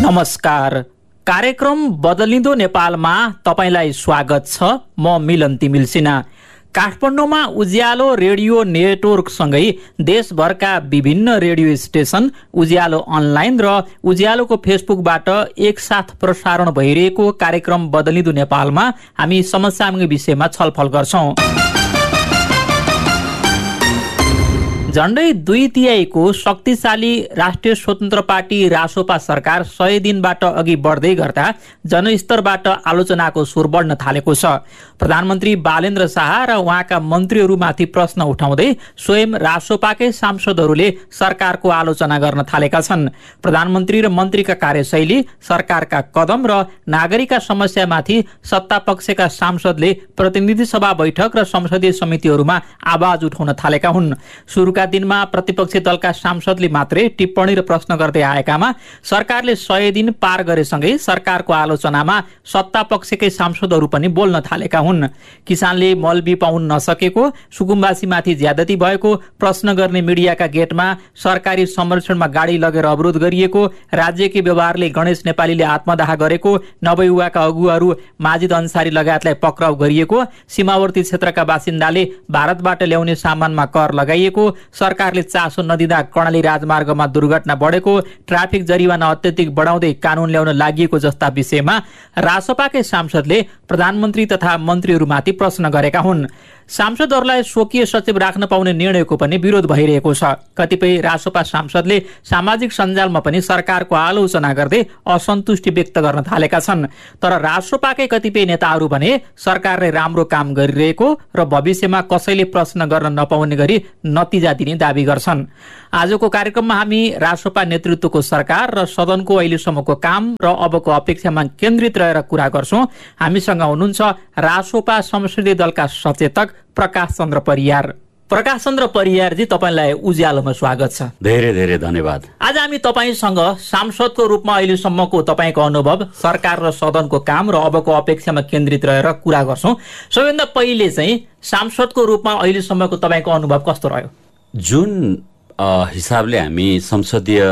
नमस्कार। कार्यक्रम बदलिँदो नेपालमा तपाईलाई स्वागत छ। म मिलन तिमिल सिन्हा। काठमाडौँमा उज्यालो रेडियो नेटवर्कसँगै देशभरका विभिन्न रेडियो स्टेशन, उज्यालो अनलाइन र उज्यालोको फेसबुकबाट एकसाथ प्रसारण भइरहेको कार्यक्रम बदलिँदो नेपालमा हामी समसामयिक विषयमा छलफल गर्छौं। झण्डै 2/3 शक्तिशाली राष्ट्रिय स्वतन्त्र पार्टी रासोपा सरकार 100 दिनबाट अघि बढ्दै गर्दा जनस्तरबाट आलोचनाको स्वर बढ्न थालेको छ। प्रधानमन्त्री बालेन्द्र शाह र उहाँका मन्त्रीहरूमाथि प्रश्न उठाउँदै स्वयं रासोपाकै सांसदहरूले सरकारको आलोचना गर्न थालेका छन्। प्रधानमन्त्री र मन्त्रीका कार्यशैली, सरकारका कदम र नागरिकका समस्यामाथि सत्तापक्षका सांसदले प्रतिनिधि सभा बैठक र संसदीय समितिहरूमा आवाज उठाउन थालेका हुन्। सुरुका दिनमा प्रतिपक्षी दलका सांसदले मात्रै टिप्पणी र प्रश्न गर्दै आएकामा सरकारले 100 दिन पार गरेसँगै सरकारको आलोचनामा सत्तापक्षकै सांसदहरू पनि बोल्न थालेका हुन्। किसानले मल बिउ पाउन नसकेको, सुकुम्बासीमाथि ज्यादती भएको, प्रश्न गर्ने मिडियाका गेटमा सरकारी संरक्षणमा गाडी लगेर अवरोध गरिएको, राज्यकै व्यवहारले गणेश नेपालीले आत्मदाह गरेको, नवयुवाका अगुवाहरू माजिद अन्सारी लगायतलाई पक्राउ गरिएको, सीमावर्ती क्षेत्रका बासिन्दाले भारतबाट ल्याउने सामानमा कर लगाइएको, सरकारले चासो नदिँदा कर्णाली राजमार्गमा दुर्घटना बढेको, ट्राफिक जरिवाना अत्यधिक बढाउँदै कानून ल्याउन लागि जस्ता विषयमा रासोपाकै सांसदले प्रधानमन्त्री तथा मन्त्रीहरूमाथि प्रश्न गरेका हुन्। सांसदहरूलाई स्वकीय सचिव राख्न पाउने निर्णयको पनि विरोध भइरहेको छ। कतिपय रासोपा सांसदले सामाजिक सञ्जालमा पनि सरकारको आलोचना गर्दै असन्तुष्टि व्यक्त गर्न थालेका छन्। तर रासोपाकै कतिपय नेताहरू भने सरकारले राम्रो काम गरिरहेको र भविष्यमा कसैले प्रश्न गर्न नपाउने गरी नतिजा दिने दावी गर्छन्। आजको कार्यक्रममा हामी रासोपा नेतृत्वको सरकार र सदनको अहिलेसम्मको काम र अबको अपेक्षामा केन्द्रित रहेर कुरा गर्छौं। हामीसँग हुनुहुन्छ रासोपा संसदीय दलका सचेतक प्रकाश चन्द्र परियार। प्रकाश चन्द्र परियारजी, तपाईलाई उज्यालोमा स्वागत छ। धेरै धेरै धन्यवाद। आज हामी तपाईसँग सांसदको रूपमा अहिलेसम्मको तपाईको अनुभव, सरकार र सदनको काम र अबको अपेक्षामा केन्द्रित रहेर कुरा गर्छौं। सबैभन्दा पहिले चाहिँ सांसदको रूपमा अहिलेसम्मको तपाईको अनुभव कस्तो रह्यो? जुन हिसाबले हामी संसदीय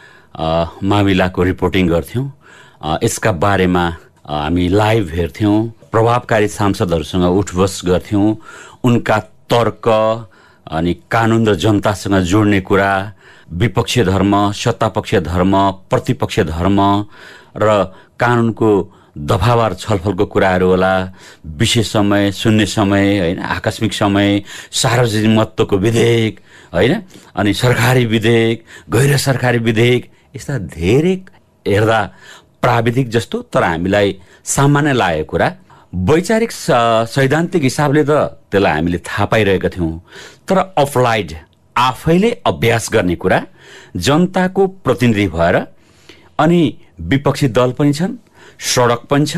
मामिलाको रिपोर्टिङ गर्थ्यौं, यसका बारेमा हामी लाइभ हेर्थ्यौं, प्रभावकारी सांसदहरूसँग उठबस गर्थ्यौं, उनका तर्क अनि कानून र जनतासँग जोड्ने कुरा, विपक्षीय धर्म, सत्तापक्षीय धर्म, प्रतिपक्षीय धर्म र कानूनको दफावार छलफलको कुराहरू होला, विशेष समय, शून्य समय, हैन, आकस्मिक समय, सार्वजनिक महत्त्वको विधेयक, हैन, अनि सरकारी विधेयक, गैर सरकारी विधेयक, यस्ता धेरै हेर्दा प्राविधिक जस्तो तर हामीलाई सामान्य लागेको कुरा, वैचारिक सैद्धान्तिक हिसाबले त त्यसलाई हामीले थाहा पाइरहेका थियौँ, तर अप्लाइड आफैले अभ्यास गर्ने कुरा, जनताको प्रतिनिधि भएर, अनि विपक्षी दल पनि छन्, सडक पनि छ,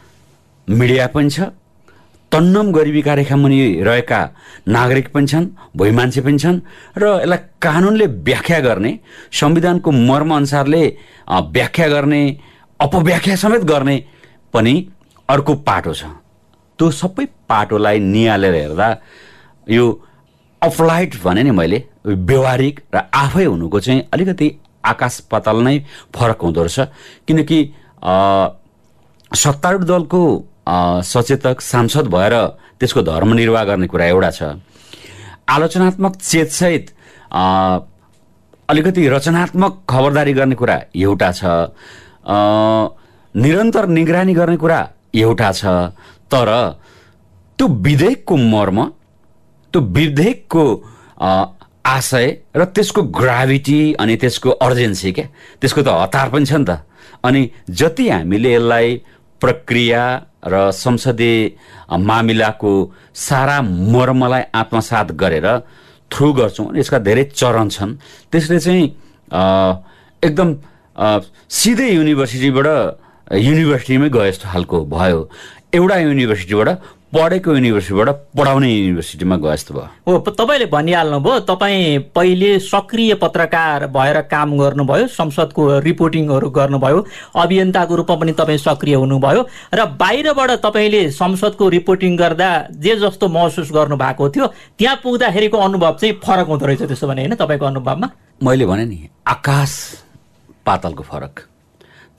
मिडिया पनि छ, तन्नम गरिबीका रेखामुनि रहेका नागरिक पनि छन्, भोइ मान्छे पनि छन्, र यसलाई कानुनले व्याख्या गर्ने, संविधानको मर्म अनुसारले व्याख्या गर्ने, अपव्याख्या समेत गर्ने पनि अर्को पाटो छ। त्यो सबै पाटोलाई निहालेर हेर्दा यो अप्लाइड भने नि मैले व्यवहारिक र आफै हुनुको चाहिँ अलिकति आकाश पाताल नै फरक हुँदो रहेछ। किनकि सत्तारूढ दलको सचेतक सांसद भएर त्यसको धर्मनिर्वाह गर्ने कुरा एउटा छ, आलोचनात्मक चेतसहित अलिकति रचनात्मक खबरदारी गर्ने कुरा एउटा छ, निरन्तर निगरानी गर्ने कुरा एउटा छ, तर त्यो विधेयकको मर्म, त्यो विधेयकको आशय र त्यसको ग्राभिटी अनि त्यसको अर्जेन्सी, क्या त्यसको त हतार पनि छ नि त। अनि जति हामीले यसलाई प्रक्रिया र संसदीय मामिलाको सारा मर्मलाई आत्मसात गरेर थ्रु गर्छौँ, यसका धेरै चरण छन्। त्यसले चाहिँ एकदम सिधै युनिभर्सिटीमै गए जस्तो खालको भयो। एउटा युनिभर्सिटीबाट पढेको युनिभर्सिटीबाट पढाउने युनिभर्सिटीमा गए जस्तो भयो। हो, तपाईँले भनिहाल्नुभयो, तपाईँ पहिले सक्रिय पत्रकार भएर काम गर्नुभयो, संसदको रिपोर्टिङहरू गर्नुभयो, अभियन्ताको रूपमा पनि तपाईँ सक्रिय हुनुभयो, र बाहिरबाट तपाईँले संसदको रिपोर्टिङ गर्दा जे जस्तो महसुस गर्नुभएको थियो, त्यहाँ पुग्दाखेरिको अनुभव चाहिँ फरक हुँदो रहेछ। त्यसो भने होइन, तपाईँको अनुभवमा मैले भने नि आकाश पातालको फरक।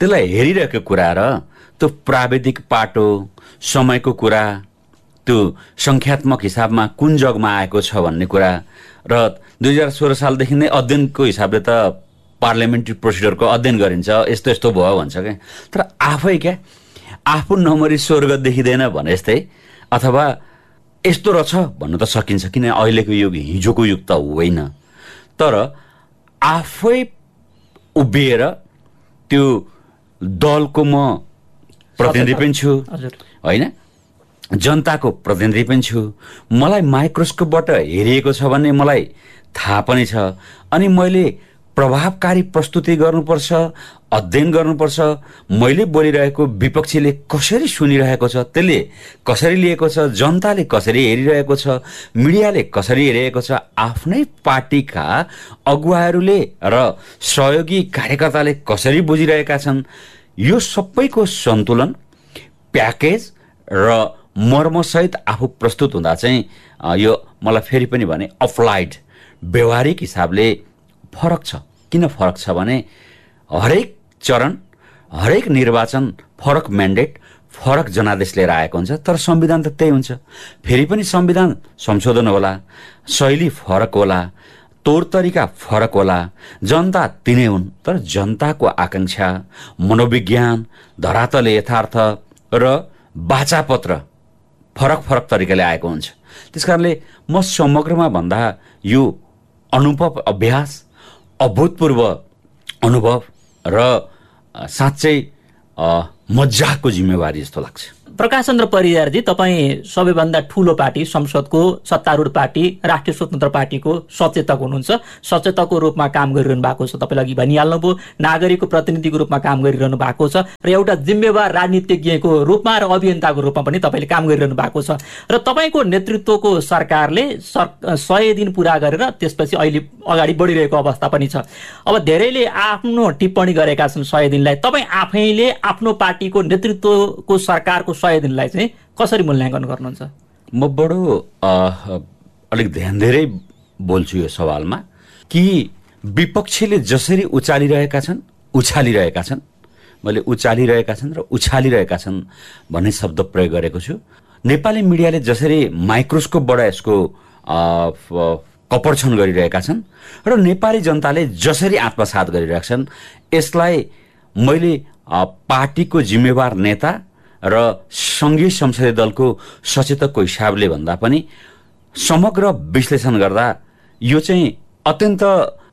त्यसलाई हेरिरहेको कुरा र त्यो प्राविधिक पाटो समयको कुरा त्यो सङ्ख्यात्मक हिसाबमा कुन जगमा आएको छ भन्ने कुरा र 2016 सालदेखि नै अध्ययनको हिसाबले त पार्लियामेन्ट्री प्रोसिडरको अध्ययन गरिन्छ, यस्तो यस्तो भयो भन्छ क्या। तर आफै क्या आफू नमरी स्वर्ग देखिँदैन भने जस्तै अथवा यस्तो रहेछ भन्नु त सकिन्छ, किन अहिलेको युग हिजोको युग त होइन। तर आफै उभिएर त्यो दलको म प्रतिनिधि पनि छु होइन, जनताको प्रतिनिधि पनि छु, मलाई माइक्रोस्कोपबाट हेरिएको छ भने मलाई थाहा पनि छ। अनि मैले प्रभावकारी प्रस्तुति गर्नुपर्छ, अध्ययन गर्नुपर्छ, मैले बोलिरहेको विपक्षीले कसरी सुनिरहेको छ, त्यसले कसरी लिएको छ, जनताले कसरी हेरिरहेको छ, मिडियाले कसरी हेरिरहेको छ, आफ्नै पार्टीका अगुवाहरूले र सहयोगी कार्यकर्ताले कसरी बुझिरहेका छन्, यो सबैको सन्तुलन प्याकेज र मर्मसहित आफू प्रस्तुत हुँदा चाहिँ यो मलाई फेरि पनि भने अप्लाइड व्यवहारिक हिसाबले फरक छ। किन फरक छ भने हरेक चरण हरेक निर्वाचन फरक म्यान्डेट फरक जनादेश लिएर आएको हुन्छ, तर संविधान त त्यही हुन्छ। फेरि पनि संविधान संशोधन होला, शैली फरक होला, तौर तरिका फरक होला, जनता तिनै हुन्, तर जनताको आकांक्षा, मनोविज्ञान, धरातल यथार्थ र वाचापत्र फरक फरक तरिकाले आएको हुन्छ। त्यसकारणले म समग्रमा भन्दा यो अनुभव अभ्यास अभूतपूर्व अनुभव र साँच्चै मजाको जिम्मेवारी जस्तो लाग्छ। प्रकाश चन्द्र परियारजी, तपाईँ सबैभन्दा ठुलो पार्टी संसदको सत्तारूढ पार्टी राष्ट्रिय स्वतन्त्र पार्टीको सचेतक हुनुहुन्छ। सचेतकको रूपमा काम गरिरहनु भएको छ, तपाईँले अघि भनिहाल्नुभयो, नागरिकको प्रतिनिधिको रूपमा काम गरिरहनु भएको छ र एउटा जिम्मेवार राजनीतिज्ञको रूपमा र अभियन्ताको रूपमा पनि तपाईँले काम गरिरहनु भएको छ। र तपाईँको नेतृत्वको सरकारले 100 दिन पुरा गरेर त्यसपछि अहिले अगाडि बढिरहेको अवस्था पनि छ। अब धेरैले आफ्नो टिप्पणी गरेका छन् 100 दिनलाई। तपाईँ आफैले आफ्नो पार्टीको नेतृत्वको सरकारको 100 दिनलाई चाहिँ कसरी मूल्याङ्कन गर्नुहुन्छ? म बडो अलिक ध्यान धेरै बोल्छु यो सवालमा कि विपक्षीले जसरी उचालिरहेका छन्, मैले उचालिरहेका छन् र उछालिरहेका छन् भन्ने शब्द प्रयोग गरेको छु। नेपाली मिडियाले जसरी माइक्रोस्कोपबाट यसको कपर्छन गरिरहेका छन् र नेपाली जनताले जसरी आत्मसात गरिरहेका छन्, यसलाई मैले पार्टीको जिम्मेवार नेता र सङ्घीय संसदीय दलको सचेतकको हिसाबले भन्दा पनि समग्र विश्लेषण गर्दा यो चाहिँ अत्यन्त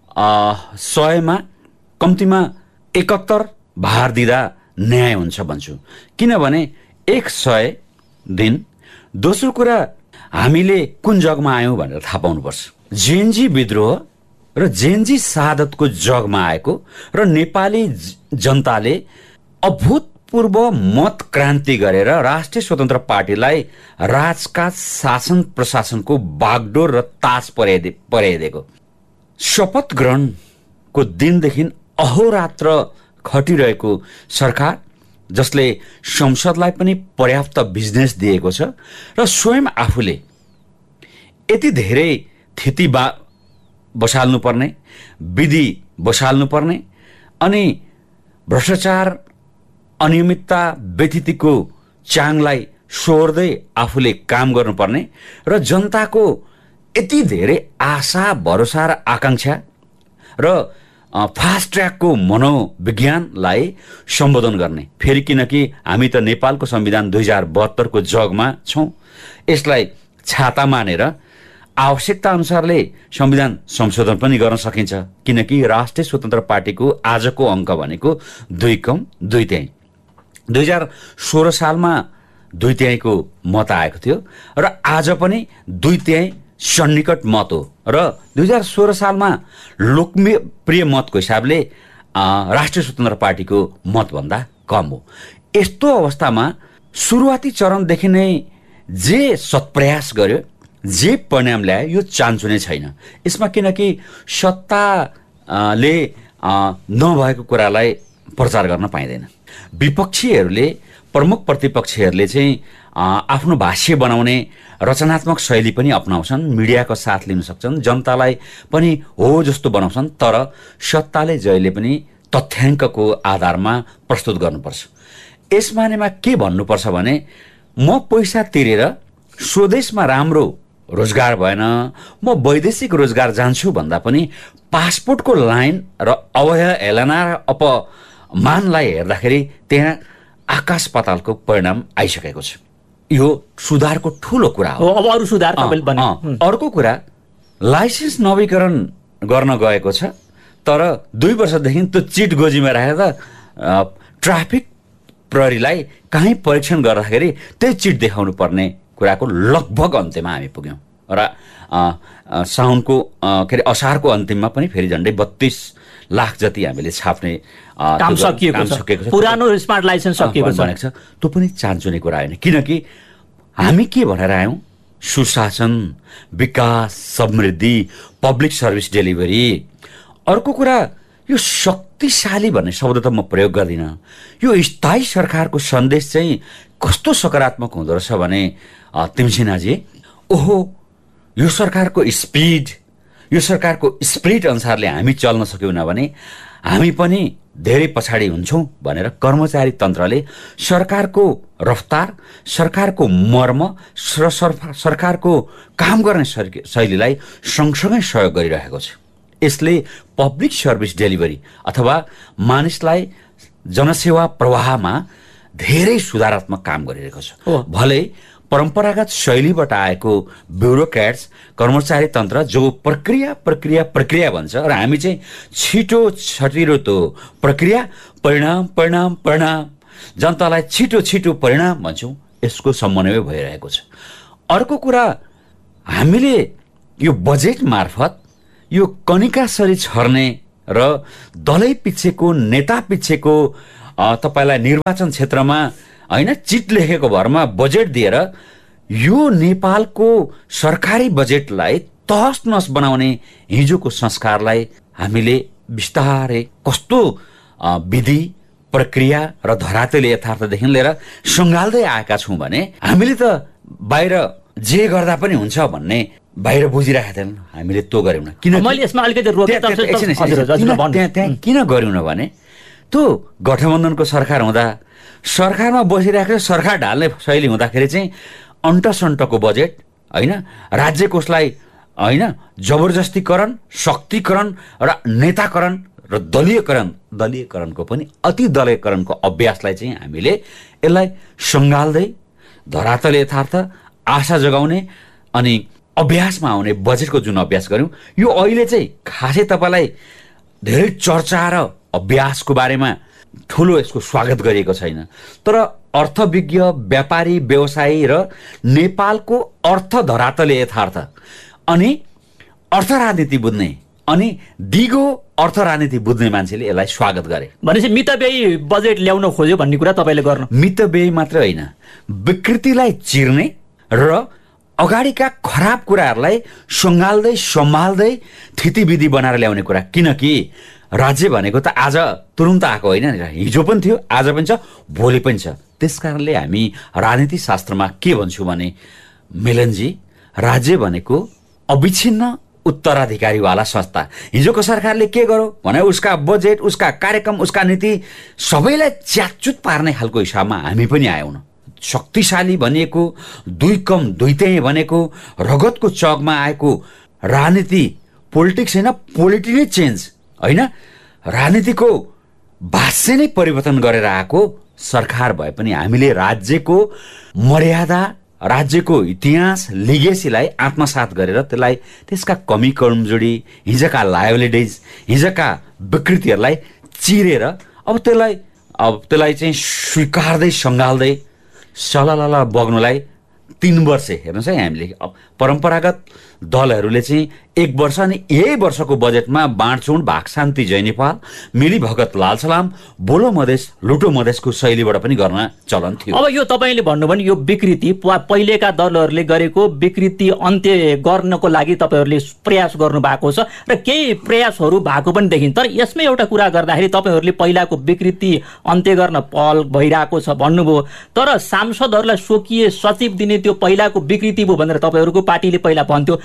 100मा कम्तीमा 71 भार दिँदा न्याय हुन्छ भन्छु। किनभने 100 दिन, दोस्रो कुरा हामीले कुन जगमा आयौँ भनेर थाहा पाउनुपर्छ। जेएनजी विद्रोह र जेएनजी शहादतको जगमा आएको र नेपाली जनताले अभूतपूर्व मत क्रान्ति गरेर राष्ट्रिय स्वतन्त्र पार्टीलाई राजका शासन प्रशासनको बागडोर र तास पर्याइदिएको, शपथ ग्रहणको दिनदेखि अहोरात्र खटिरहेको सरकार जसले संसदलाई पनि पर्याप्त बिजनेस दिएको छ र स्वयं आफूले यति धेरै थिति बसाल्नुपर्ने, विधि बसाल्नुपर्ने अनि भ्रष्टाचार अनियमितता व्यतिथिको चाङलाई सोर्दै आफूले काम गर्नुपर्ने र जनताको यति धेरै आशा भरोसा र आकांक्षा र फास्ट ट्र्याकको मनोविज्ञानलाई सम्बोधन गर्ने। फेरि किनकि हामी त नेपालको संविधान 2072 को जगमा छौँ, यसलाई छाता मानेर आवश्यकता अनुसारले संविधान संशोधन पनि गर्न सकिन्छ। किनकि राष्ट्रिय स्वतन्त्र पार्टीको आजको अङ्क भनेको 2.2 2016 सालमा 2/3 मत आएको थियो र आज पनि 2/3 सन्निकट मत हो र 2016 सालमा लोकप्रिय मतको हिसाबले राष्ट्रिय स्वतन्त्र पार्टीको मतभन्दा कम हो। यस्तो अवस्थामा सुरुवाती चरणदेखि नै जे सत्प्रयास गर्यो, जे परिणाम ल्यायो, यो चान्चो नै छैन यसमा। किनकि सत्ताले नभएको कुरालाई प्रचार गर्न पाइँदैन। विपक्षीहरूले, प्रमुख प्रतिपक्षीहरूले चाहिँ आफ्नो भाष्य बनाउने रचनात्मक शैली पनि अपनाउँछन्, मिडियाको साथ लिन सक्छन्, जनतालाई पनि हो जस्तो बनाउँछन्, तर सत्ताले जहिले पनि तथ्याङ्कको आधारमा प्रस्तुत गर्नुपर्छ। यस मानेमा के भन्नुपर्छ भने म पैसा तिरेर स्वदेशमा राम्रो रोजगार भएन, म वैदेशिक रोजगार जान्छु भन्दा पनि पासपोर्टको लाइन र अवहेलना र अपमानलाई हेर्दाखेरि त्यहाँ आकाश पातालको परिणाम आइसकेको छ। यो सुधारको ठूलो कुरा हो। अब अरू सुधार तपाईले भने अर्को कुरा, लाइसेन्स नवीकरण गर्न गएको छ तर 2 वर्षदेखि त्यो चिट गोजीमा राखेर ट्राफिक प्रहरीलाई कहीँ परीक्षण गर्दाखेरि त्यही चिट देखाउनु पर्ने कुराको लगभग अन्त्यमा हामी पुग्यौँ र साउनको के अरे असारको अन्तिममा पनि फेरि झन्डै 32 लाख जति हामीले छाप्ने काम सकिएको छ। पुरानो स्मार्ट लाइसेन्स सकिएको छ। त्यो पनि चान्चुने कुरा होइन, किनकि हामी के भनेर आयौँ? सुशासन, विकास, समृद्धि, पब्लिक सर्भिस डेलिभरी। अर्को कुरा, यो शक्तिशाली भन्ने शब्द त म प्रयोग गर्दिनँ। यो स्थायी सरकारको सन्देश चाहिँ कस्तो सकारात्मक हुँदो रहेछ भने तिमसिनाजी, ओहो यो सरकारको स्पिड, यो सरकारको स्पिरिट अनुसारले हामी चल्न सक्यौँ भने हामी पनि धेरै पछाडि हुन्छौँ भनेर कर्मचारी तन्त्रले सरकारको रफ्तार, सरकारको मर्म र सरकारको काम गर्ने शैलीलाई सँगसँगै सहयोग गरिरहेको छ। यसले पब्लिक सर्भिस डेलिभरी अथवा मानिसलाई जनसेवा प्रवाहमा धेरै सुधारात्मक काम गरिरहेको छ। भले परम्परागत शैलीबाट आएको ब्युरोक्रेट्स, कर्मचारी तन्त्र जो प्रक्रिया भन्छ र हामी चाहिँ छिटो छटिलो त्यो प्रक्रिया, परिणाम जनतालाई छिटो परिणाम भन्छौँ, यसको समन्वय भइरहेको छ। अर्को कुरा, हामीले यो बजेट मार्फत यो कनिकासरी छर्ने र दलै पिच्छेको नेता पिच्छेको तपाईँलाई निर्वाचन क्षेत्रमा होइन चिट लेखेको भरमा बजेट दिएर यो नेपालको सरकारी बजेटलाई तहस नहस बनाउने हिजोको संस्कारलाई हामीले बिस्तारै कस्तो विधि, प्रक्रिया र धरातले यथार्थदेखि लिएर सँगाल्दै आएका छौँ भने हामीले त बाहिर जे गर्दा पनि हुन्छ भन्ने बाहिर बुझिरहेका थिएन, हामीले त्यो गरेनौँ। किन मैले यसमा अलिकति रोके त्यहाँ किन गरेनौँ भने त्यो गठबन्धनको सरकार हुँदा सरकारमा बसिरहेको सरकार ढाल्ने शैली हुँदाखेरि चाहिँ अन्टसन्टको बजेट होइन, राज्य कोषलाई होइन जबरजस्तीकरण, शक्तिकरण र नेताकरण र दलीयकरणको पनि अति दलीयकरणको अभ्यासलाई चाहिँ हामीले यसलाई सँगाल्दै धरातल यथार्थ, आशा जगाउने अनि अभ्यासमा आउने बजेटको जुन अभ्यास गऱ्यौँ, यो अहिले चाहिँ खासै तपाईँलाई धेरै चर्चा र अभ्यासको बारेमा ठुलो यसको स्वागत गरिएको छैन। तर अर्थविज्ञ, व्यापारी, व्यवसायी र नेपालको अर्थ धरातले यथार्थ अनि अर्थ राजनीति बुझ्ने अनि दिगो अर्थ राजनीति बुझ्ने मान्छेले यसलाई स्वागत गरे। भनेपछि मितव्ययी बजेट ल्याउन खोज्यो भन्ने कुरा तपाईँले गर्नु? मितव्ययी मात्र होइन, विकृतिलाई चिर्ने र अगाडिका खराब कुराहरूलाई सँगाल्दै सम्हाल्दै थितिविधि बनाएर ल्याउने कुरा। किनकि राज्य भनेको त आज तुरुन्त आएको होइन नि, हिजो पनि थियो, आज पनि छ, भोलि पनि छ। त्यसकारणले हामी राजनीति शास्त्रमा के भन्छौँ भने मिलनजी, राज्य भनेको अविच्छिन्न उत्तराधिकारीवाला संस्था। हिजोको सरकारले के गर्यो भने उसका बजेट, उसका कार्यक्रम, उसका नीति सबैलाई च्यातचुत पार्ने खालको हिसाबमा हामी पनि आयौँ। शक्तिशाली भनिएको, दुई कम दुईतै भनेको, रगतको चगमा आएको राजनीति, पोलिटिक्स होइन, पोलिटी नै चेन्ज होइन, राजनीतिको भाष्य नै परिवर्तन गरेर आएको सरकार भए पनि हामीले राज्यको मर्यादा, राज्यको इतिहास, लिगेसीलाई आत्मसात गरेर त्यसलाई त्यसका कमी कमजोरी, हिजोका लायबिलिटिज, हिजोका विकृतिहरूलाई चिरेर अब त्यसलाई चाहिँ स्वीकार्दै सँगाल्दै सललल बग्नुलाई 3 वर्ष हेर्नुहोस् है, हामीले परम्परागत दलहरूले चाहिँ 1 वर्ष अनि यही वर्षको बजेटमा बाँडचुँड, भाग शान्ति, जय नेपाल, मिली भगत, लाल सलाम, बोलो मधेस, लुटो मधेसको शैलीबाट पनि गर्न चलन थियो। अब यो तपाईँले भन्नुभयो नि यो विकृति पहिलेका दलहरूले गरेको विकृति अन्त्य गर्नको लागि तपाईँहरूले प्रयास गर्नु भएको छ र केही प्रयासहरू भएको पनि देखिन्छ। तर यसमा एउटा कुरा गर्दाखेरि तपाईँहरूले पहिलाको विकृति अन्त्य गर्न पहल भइरहेको छ भन्नुभयो, तर सांसदहरूलाई स्वकीय सचिव दिने त्यो पहिलाको विकृति भयो भनेर तपाईँहरूको पार्टीले पहिला भन्थ्यो,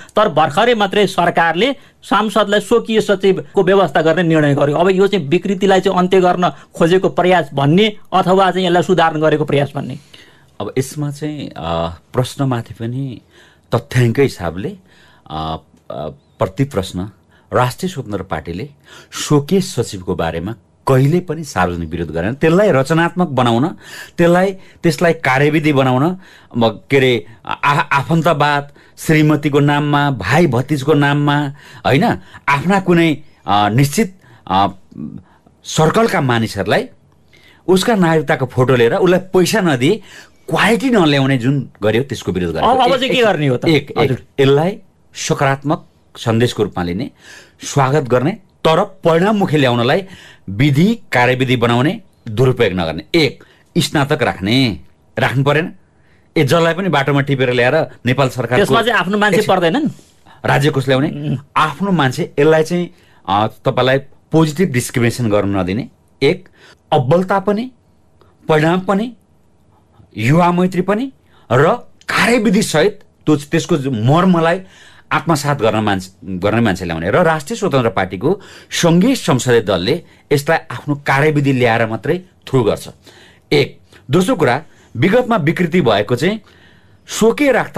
तर भर्खरै मात्रै सरकारले सांसदलाई स्वकीय सचिवको व्यवस्था गर्ने निर्णय गर्यो। अब यो चाहिँ विकृतिलाई चाहिँ अन्त्य गर्न खोजेको प्रयास भन्ने अथवा चाहिँ यसलाई सुधार्न गरेको प्रयास भन्ने? अब यसमा चाहिँ प्रश्नमाथि पनि तथ्याङ्क हिसाबले प्रति प्रश्न राष्ट्रिय स्वतन्त्र पार्टीले स्वकीय सचिवको बारेमा कहिले पनि सार्वजनिक विरोध गरेन। त्यसलाई रचनात्मक बनाउन, त्यसलाई कार्यविधि बनाउन, के अरे आफन्तवाद, श्रीमतीको नाममा, भाइ भतिजको नाममा होइन, आफ्ना कुनै निश्चित सर्कलका मानिसहरूलाई उसका नागरिकताको फोटो लिएर उसलाई पैसा नदिए क्वालिटी नल्याउने जुन गर्यो त्यसको विरोध गर्यो। अब चाहिँ के गर्ने हो त? यसलाई सकारात्मक सन्देशको रूपमा लिने, स्वागत गर्ने, तर परिणाममुखी ल्याउनलाई विधि कार्यविधि बनाउने, दुरुपयोग नगर्ने। स्नातक राख्नु परेन। जसलाई पनि बाटोमा टिपेर ल्याएर नेपाल सरकार त्यसमा चाहिँ आफ्नो मान्छे पर्दैनन्, राज्य कोष ल्याउने आफ्नो मान्छे। यसलाई चाहिँ तपाईँलाई पोजिटिभ डिस्क्रिमिनेसन गर्न नदिने। अब्बलता पनि, परिणाम पनि, युवा मैत्री पनि र कार्यविधि सहित त्यसको मर्मलाई आत्मसात गर्ने मान्छे ल्याउने। र राष्ट्रिय स्वतन्त्र पार्टीको सङ्घीय संसदीय दलले यसलाई आफ्नो कार्यविधि ल्याएर मात्रै थ्रु गर्छ। दोस्रो कुरा, विगतमा विकृति भएको चाहिँ स्वकीय राख्दा,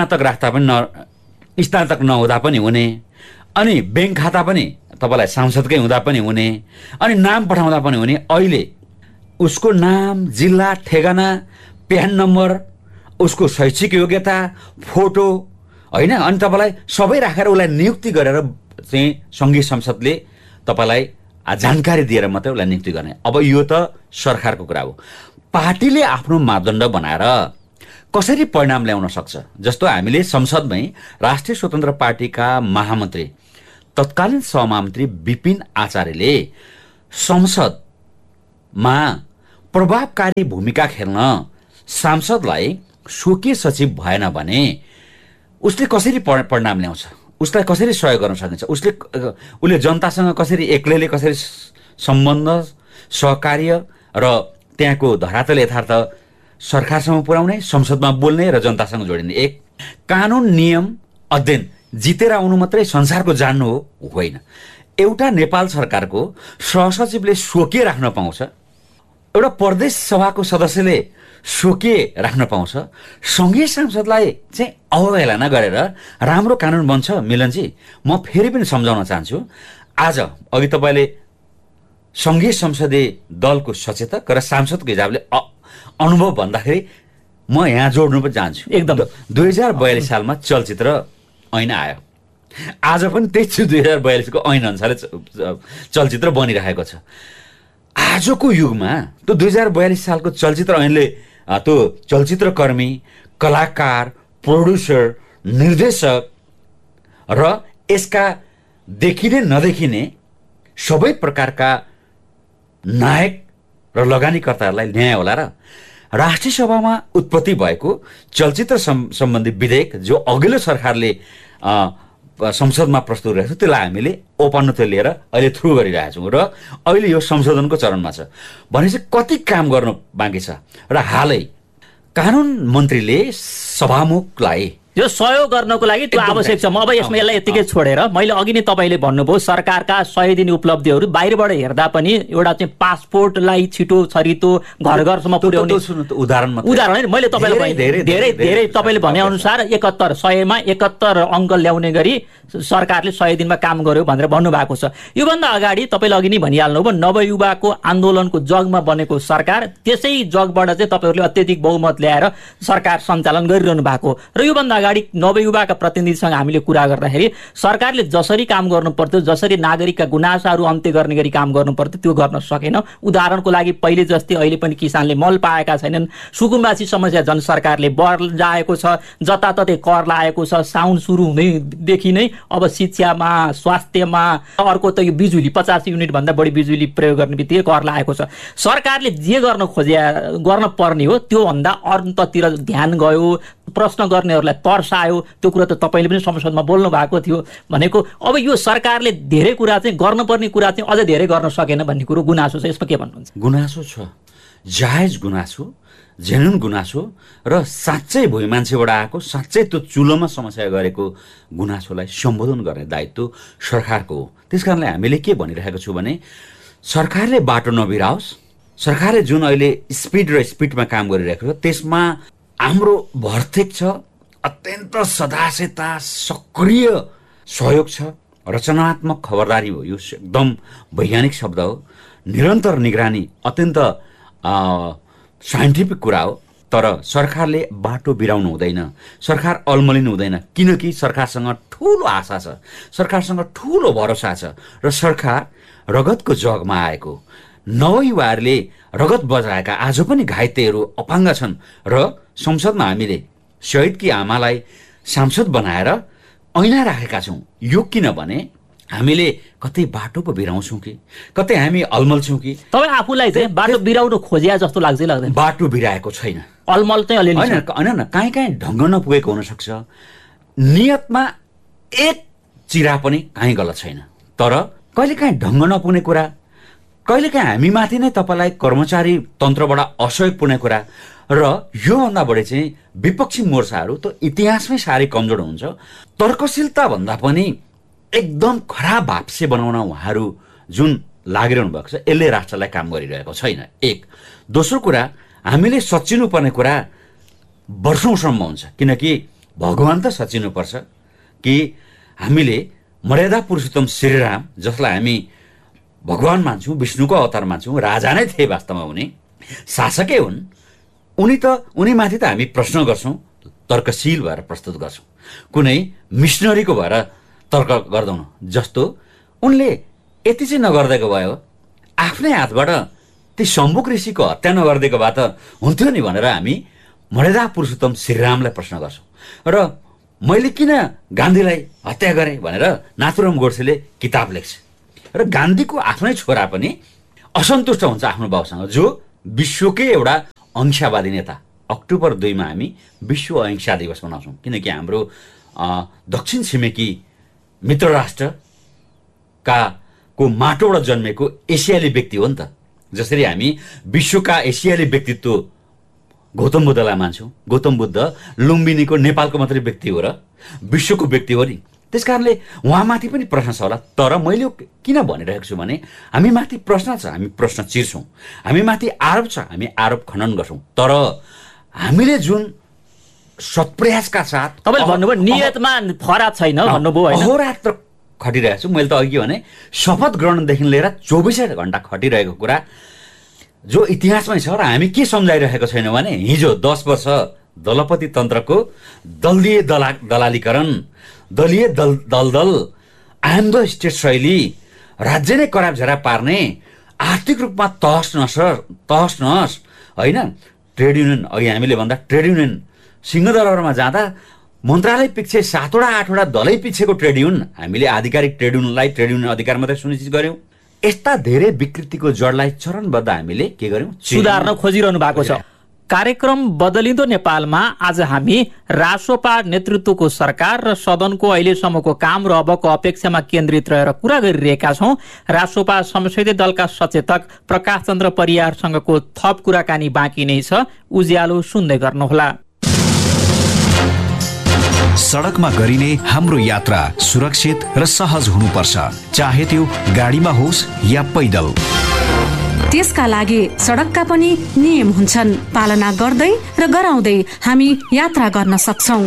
स्नातक नहुँदा पनि हुने, अनि ब्याङ्क खाता पनि तपाईँलाई सांसदकै हुँदा पनि हुने, अनि नाम पठाउँदा पनि हुने। अहिले उसको नाम, जिल्ला, ठेगाना, प्यान नम्बर, उसको शैक्षिक योग्यता, फोटो होइन, अनि तपाईँलाई सबै राखेर उसलाई नियुक्ति गरेर चाहिँ सङ्घीय संसदले तपाईँलाई जानकारी दिएर मात्रै उसलाई नियुक्ति गर्ने। अब यो त सरकारको कुरा हो। पार्टीले आफ्नो मापदण्ड बनाएर कसरी परिणाम ल्याउन सक्छ? जस्तो हामीले संसदमै राष्ट्रिय स्वतन्त्र पार्टीका महामन्त्री, तत्कालीन सहमन्त्री विपिन आचार्यले संसदमा प्रभावकारी भूमिका खेल्न सांसदलाई स्वकीय सचिव भएन भने उसले कसरी परिणाम ल्याउँछ, उसलाई कसरी सहयोग गर्न सकिन्छ, उसले जनतासँग कसरी एक्लैले कसरी सम्बन्ध, सहकार्य र त्यहाँको धरातल यथार्थ सरकारसँग पुर्याउने, संसदमा बोल्ने र जनतासँग जोडिने। कानुन, नियम, अध्ययन जितेर आउनु मात्रै संसारको जान्नु होइन। एउटा नेपाल सरकारको सहसचिवले स्वकीय राख्न पाउँछ, एउटा प्रदेश सभाको सदस्यले स्वकीय राख्न पाउँछ। सङ्घीय सांसदलाई चाहिँ अवहेलना गरेर राम्रो कानुन बन्छ। मिलनजी, म फेरि पनि सम्झाउन चाहन्छु, आज अघि तपाईँले सङ्घीय संसदीय दलको सचेतक र सांसदको हिसाबले अनुभव भन्दाखेरि म यहाँ जोड्नु पनि चाहन्छु। एकदम 2042 सालमा चलचित्र ऐन आयो। आज पनि त्यही 2042 को ऐन अनुसार चलचित्र बनिरहेको छ। आजको युगमा त्यो 2042 सालको चलचित्र ऐनले त्यो चलचित्रकर्मी, कलाकार, प्रोड्युसर, निर्देशक र यसका देखिने नदेखिने सबै प्रकारका नायक र लगानीकर्ताहरूलाई न्याय होला र राष्ट्रिय सभामा उत्पत्ति भएको चलचित्र सम्बन्धी विधेयक जो अघिल्लो सरकारले संसदमा प्रस्तुत गरेको छ त्यसलाई हामीले औपन्यता लिएर अहिले थ्रु गरिरहेका छौँ र अहिले यो संशोधनको चरणमा छ। भनेपछि कति काम गर्नु बाँकी छ र हालै कानुन मन्त्रीले सभामुखलाई यो सहयोग गर्नको लागि त्यो आवश्यक छ। म अब यसमा यसलाई यतिकै छोडेर मैले अघि नै तपाईँले भन्नुभयो सरकारका 100 दिने उपलब्धिहरू बाहिरबाट हेर्दा पनि एउटा चाहिँ पासपोर्टलाई छिटो छरितो घर घरसम्म पुर्याउने उदाहरण मैले तपाईँलाई धेरै तपाईँले भने अनुसार 71 मा 71 अङ्क ल्याउने गरी सरकारले 100 दिनमा काम गर्यो भनेर भन्नुभएको छ। योभन्दा अगाडि तपाईँले अघि नै भनिहाल्नुभयो नवयुवाको आन्दोलनको जगमा बनेको सरकार, त्यसै जगबाट चाहिँ तपाईँहरूले अत्यधिक बहुमत ल्याएर सरकार सञ्चालन गरिरहनु भएको र योभन्दा अगाडि नवयुवाका प्रतिनिधिसँग हामीले कुरा गर्दाखेरि सरकारले जसरी काम गर्नु पर्थ्यो, जसरी नागरिकका गुनासाहरू अन्त्य गर्ने गरी काम गर्नु पर्थ्यो त्यो गर्न सकेन। उदाहरणको लागि पहिले जस्तै अहिले पनि किसानले मल पाएका छैनन्, सुकुम्बासी समस्या जन सरकारले बढाएको छ, जताततै कर लागेको छ। साउन सुरु हुँदैदेखि नै अब शिक्षामा, स्वास्थ्यमा, अर्को त यो बिजुली 50 युनिट भन्दा बढी बिजुली प्रयोग गर्ने बित्तिकै कर लागेको छ। सरकारले जे गर्न पर्ने हो त्यो भन्दा अन्ततिर ध्यान गयो, प्रश्न गर्नेहरूलाई तर्सायो। त्यो कुरा त तपाईँले पनि संसदमा बोल्नु भएको थियो भनेको अब यो सरकारले धेरै कुरा चाहिँ गर्नुपर्ने कुरा चाहिँ अझ धेरै गर्न सकेन भन्ने कुरो गुनासो छ। यसमा के भन्नुहुन्छ? गुनासो छ जायज गुनासो, जेन्युन गुनासो र साँच्चै भुइँ मान्छेबाट आएको, साँच्चै त्यो चुलोमा समस्या गरेको गुनासोलाई सम्बोधन गर्ने दायित्व सरकारको हो। त्यस कारणले हामीले के भनिरहेको छु भने सरकारले बाटो नबिराओस्, सरकारले जुन अहिले स्पिडमा काम गरिरहेको छ त्यसमा हाम्रो भर्तेक छ, अत्यन्त सदास्यता, सक्रिय सहयोग छ, रचनात्मक खबरदारी हो। यो एकदम वैज्ञानिक शब्द हो। निरन्तर निगरानी अत्यन्त साइन्टिफिक कुरा हो। तर सरकारले बाटो बिराउनु हुँदैन, सरकार अल्मलिनु हुँदैन, किनकि सरकारसँग ठुलो आशा छ, सरकारसँग ठुलो भरोसा छ र सरकार रगतको जगमा आएको नवयुवाहरूले रगत बजाएका आज पनि घाइतेहरू अपाङ्ग छन् र संसदमा हामीले शहीदकी आमालाई सांसद बनाएर ऐना राखेका छौँ। यो किनभने हामीले कतै बाटो पो बिराउँछौँ कि कतै हामी अल्मल्छौँ कि। तपाईँ आफूलाई चाहिँ बाटो बिराउनु खोजिया जस्तो लाग्छ लाग्दैन? बाटो बिराएको छैन, अल्मल चाहिँ अलिअलि होइन, कहीँ ढङ्ग नपुगेको हुनसक्छ, नियतमा एक चिरा पनि कहीँ गलत छैन। तर कहिलेकाहीँ ढङ्ग नपुग्ने कुरा, कहिलेकाहीँ हामी माथि नै तपाईँलाई कर्मचारी तन्त्रबाट असहयोग पुग्ने कुरा र योभन्दा बढी चाहिँ विपक्षी मोर्चाहरू त इतिहासमै साह्रै कमजोर हुन्छ। तर्कशीलता भन्दा पनि एकदम खराब भाप्से बनाउन उहाँहरू जुन लागिरहनु भएको छ यसले राष्ट्रलाई काम गरिरहेको छैन। एक दोस्रो कुरा, हामीले सच्चिनुपर्ने कुरा वर्षौंसम्म हुन्छ, किनकि भगवान त सच्चिनुपर्छ कि हामीले मर्यादा पुरुषोत्तम श्रीराम जसलाई हामी भगवान मान्छौँ, विष्णुको अवतार मान्छौँ, राजा नै थिए वास्तवमा, उनी शासकै हुन्, उनीमाथि त हामी प्रश्न गर्छौँ, तर्कशील भएर प्रस्तुत गर्छौँ, कुनै मिसनरीको भएर तर्क गर्दैनौँ। जस्तो उनले यति चाहिँ नगरिदिएको भयो, आफ्नै हातबाट ती शम्भुक ऋषिको हत्या नगरिदिएको भए त हुन्थ्यो नि भनेर हामी मर्यादा पुरुषोत्तम श्रीरामलाई प्रश्न गर्छौँ। र मैले किन गान्धीलाई हत्या गरेँ भनेर नाथुराम गोडसेले किताब लेख्छ र गान्धीको आफ्नै छोरा पनि असन्तुष्ट हुन्छ आफ्नो बाउसँग, जो विश्वकै एउटा अहिंसावादी नेता। अक्टोबर 2 मा हामी विश्व अहिंसा दिवस मनाउँछौँ, किनकि हाम्रो दक्षिण छिमेकी मित्र राष्ट्रका को माटोबाट जन्मेको एसियाली व्यक्ति हो नि त। जसरी हामी विश्वका एसियाली व्यक्तित्व गौतम बुद्धलाई मान्छौँ, गौतम बुद्ध लुम्बिनीको नेपालको मात्रै व्यक्ति हो र विश्वको व्यक्ति हो नि। त्यस कारणले उहाँमाथि पनि प्रश्न छ होला। तर मैले किन भनिरहेको छु भने हामी माथि प्रश्न छ, हामी प्रश्न चिर्छौँ, हामी माथि आरोप छ, हामी आरोप खण्डन गर्छौँ। तर हामीले जुन सत्प्रयासका साथ तपाईले भन्नुभयो नियतमा फराक छैन भन्नुभयो हैन? अहोरात्र खटिरहेको छु। मैले त अघि भने शपथ ग्रहणदेखि लिएर 24 घण्टा खटिरहेको कुरा जो इतिहासमै छ र हामी के सम्झाइरहेको छैनौँ भने हिजो 10 वर्ष दलपति तन्त्रको दलीय दलालीकरण, दलीय दलदल, आइएम द स्टेट शैली, राज्य नै कराप झरा पार्ने, आर्थिक रूपमा तहस नहस होइन। ट्रेड युनियन, अघि हामीले भन्दा ट्रेड युनियन सिंहदरबारमा जाँदा मन्त्रालय पछि 7-8 दलै पछिको ट्रेड युनियन, हामीले आधिकारिक ट्रेड युनियनलाई ट्रेड युनियन अधिकार मात्रै सुनिश्चित गर्यौँ। यस्ता धेरै विकृतिको जडलाई चरणबद्ध हामीले के गर्यौँ, सुधार्न खोजिरहनु भएको छ। कार्यक्रम बदलिँदो नेपालमा आज हामी रासोपा नेतृत्वको सरकार र सदनको अहिलेसम्मको काम र अबको अपेक्षामा केन्द्रित रहेर कुरा गरिरहेका छौँ। रासोपा संसदीय दलका सचेतक प्रकाश चन्द्र परियारसँगको थप कुराकानी बाँकी नै छ। उज्यालो सुन्दै गर्नुहोला। सडकमा गरिने हाम्रो यात्रा सुरक्षित र सहज हुनुपर्छ, चाहे त्यो गाडीमा होस् या पैदल। त्यसका लागि सडकका पनि नियम हुन्छन्, पालना गर्दै र गराउँदै हामी यात्रा गर्न सक्छौं।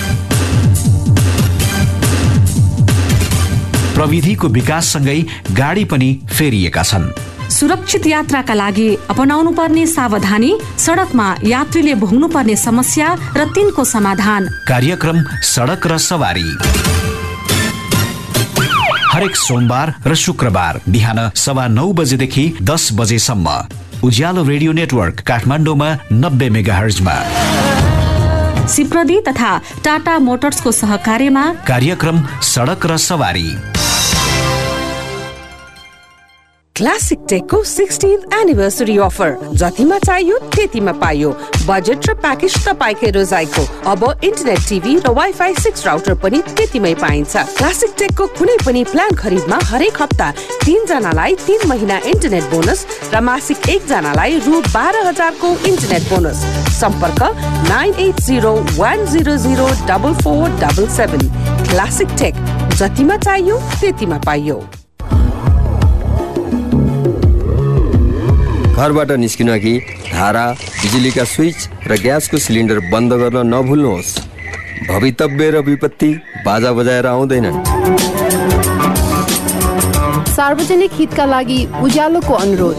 प्रविधिको विकाससँगै गाडी पनि फेरिएका छन्। सुरक्षित यात्राका लागि अपनाउनु पर्ने सावधानी, सडकमा यात्रीले भोग्नु पर्ने समस्या र तिनको समाधान। कार्यक्रम सडक र सवारी हरेक सोमबार र शुक्रबार बिहान 9:15 बजेदेखि 10 बजेसम्म उज्यालो रेडियो नेटवर्क काठमाडौँमा 90 मेगाहर्जमा। सिप्रदी तथा टाटा मोटर्सको सहकार्यमा कार्यक्रम सडक र सवारी। क्लासिक टेकको 16th एनिभर्सरी अफर, जतिमा चाहियो त्यतिमा पाइयो। बजेट र प्याकेज तपाईकै रोजाइको। अब इन्टरनेट टिभी र वाइफाई 6 राउटर पनि त्यतिमै पाइन्छ। क्लासिक टेकको कुनै पनि प्लान खरिदमा हरेक हप्ता 3 जनालाई 3 महिना इन्टरनेट बोनस र मासिक 1 जनालाई रु 12,000 को इन्टरनेट बोनस। सम्पर्क 9801004477। क्लासिक टेक, जतिमा चाहियो त्यतिमा पाइयो। घरबाट निस्किन अघि धारा, बिजुलीका स्विच र ग्यासको सिलिन्डर बन्द गर्न नभुल्नुहोस्। भवितव्य र विपत्ति बाजा बजाएर आउँदैनन्। सार्वजनिक हितका लागि उज्यालोको अनुरोध।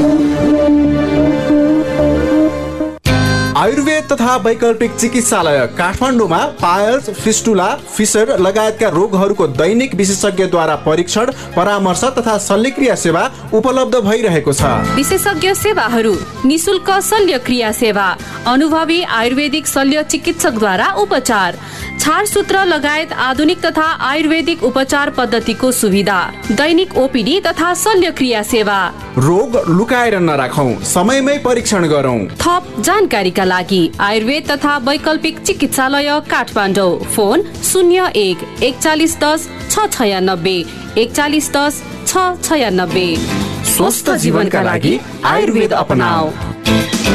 आयुर्वेद तथा वैकल्पिक चिकित्सालय काठमाडौँमा पायल्स, फिस्टुला, फिसर लगायतका रोगहरूको दैनिक विशेषज्ञद्वारा परीक्षण, परामर्श तथा शल्यक्रिया सेवा उपलब्ध भइरहेको छ। विशेषज्ञ सेवाहरू: निशुल्क शल्यक्रिया सेवा, अनुभवी आयुर्वेदिक शल्य चिकित्सकद्वारा उपचार, छारसूत्र लगायत आधुनिक तथा आयुर्वेदिक उपचार पद्धतिको सुविधा, दैनिक ओपीडी तथा शल्यक्रिया सेवा। रोग लुकाएर नराखौं, समयमै परीक्षण गरौं। थप जानकारीका लागि आयुर्वेद तथा वैकल्पिक चिकित्सालय काठमाडौँ। फोन 01 4110 696 4110 696। स्वस्थ जीवनका लागि आयुर्वेद अपनाऊ।